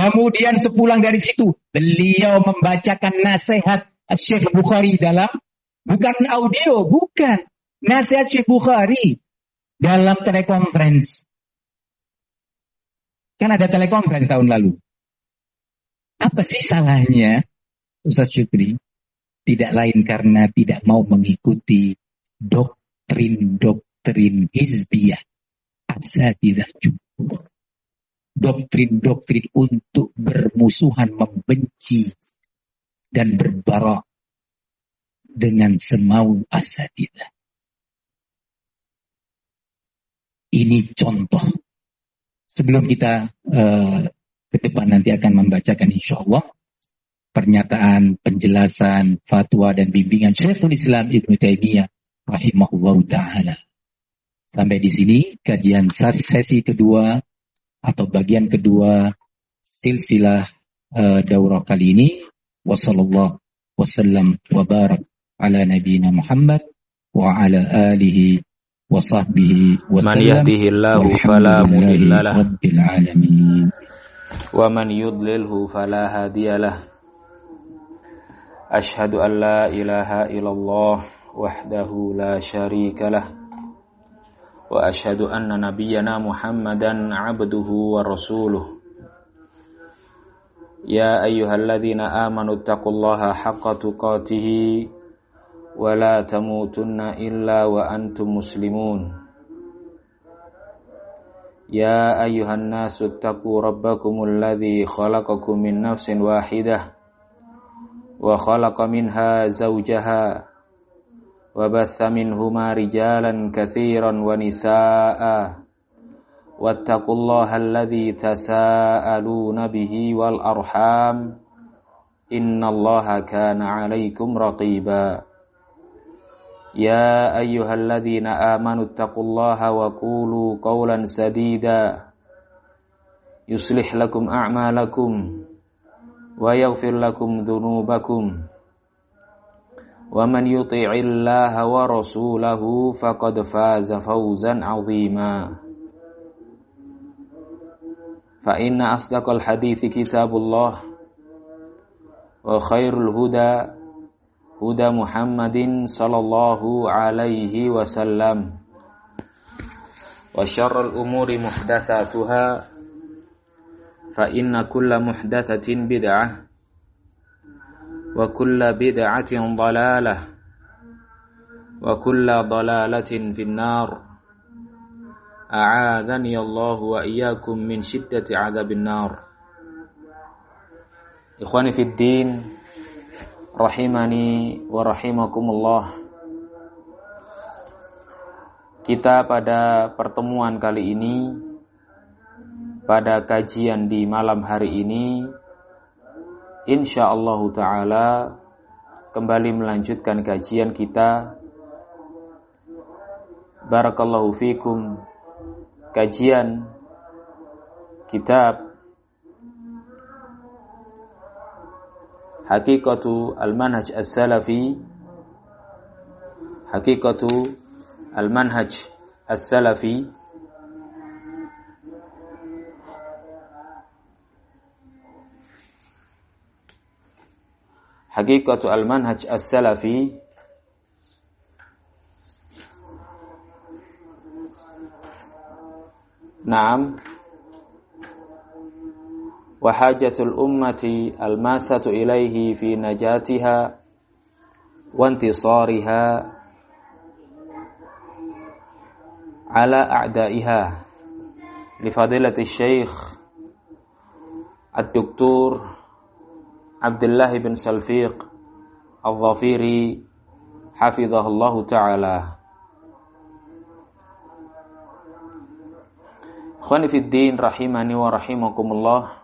Kemudian sepulang dari situ, beliau membacakan nasihat Syekh Bukhari dalam, bukan audio, bukan. Nasihat Syekh Bukhari dalam telekonferensi. Kan ada telekonferensi tahun lalu. Apa sih salahnya, Ustaz Syukri? Tidak lain karena tidak mau mengikuti doktrin hizbiyah asatidzah jumhur. Doktrin-doktrin untuk bermusuhan, membenci, dan berbarok dengan semau asatidzah. Ini contoh. Sebelum kita ke depan nanti akan membacakan insyaallah pernyataan, penjelasan, fatwa dan bimbingan Syekhul Islam Ibnu Taimiyah rahimahullahu taala. Sampai di sini kajian sesi kedua atau bagian kedua silsilah daurah kali ini. Wassallallahu wasallam wa barak ala nabiyyina Muhammad wa ala alihi wa sahbihi wa sallam. Man yahdihillahu fala mudilla lahu rabbil alamin wa man yudlilhu fala hadiyalah. Ashhadu an la ilaha illallah wahdahu la syarika lah wa ashhadu anna nabiyyana Muhammadan abduhu wa rasuluh. Ya ayyuhalladzina amanu taqullaha haqqa tuqatih wa la tamutunna illa wa antum muslimun. Ya ayyuhan nasu taqu rabbakumul ladzi khalaqakum min nafsin wahidah wa khalaqa minha zawjaha wa batha minhuma rijalan katsiran wa nisaa'a wattaqullaha alladzi tasaaluna bihi wal arham innallaha kana 'alaikum raqiba. Ya ayyuhalladzina amanu taqullaha wa qulu qawlan sadida yuslih lakum a'malakum wa yaghfir lakum dhunubakum wa man yuti'illaha wa rasulahu faqad faza fawzan 'azima. Fa inna asdaqal hadithi kitabullah wa khairul huda huda Muhammadin sallallahu alaihi wasallam wa syarrul umuri muhdatsatuha fa inna kulla muhdatsatin bid'ah wa kulla bid'atin dhalalah wa kulla dhalalatin finnar. A'adzani Allah wa iyyakum min syiddati 'adzabin nar. Ikhwani fid din, rahimani wa rahimakumullah. Kita pada pertemuan kali ini, pada kajian di malam hari ini, insyaallah ta'ala kembali melanjutkan kajian kita. Barakallahu fikum. Kajian kitab Haqiqatu al-Manhaj as-Salafi, Haqiqatu al-Manhaj as-Salafi, Haqiqatu al-Manhaj as-Salafi. Naam. Wa hajatul ummati al-masatu ilaihi fi najatiha wa intisariha ala a'daiha li fadilati Syekh Ad-Doktor Abdullah bin Salfiq Al-Dhafiri hafizahullahu ta'ala. Ikhwani fid din, rahimani wa rahimakumullah.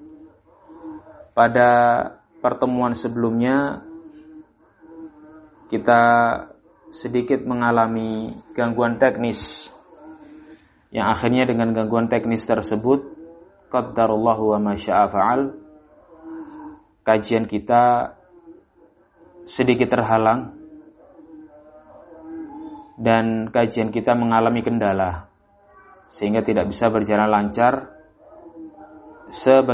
Pada pertemuan sebelumnya kita sedikit mengalami gangguan teknis, yang akhirnya dengan gangguan teknis tersebut qaddarullahu wa ma syaa fa'al, kajian kita sedikit terhalang dan kajian kita mengalami kendala sehingga tidak bisa berjalan lancar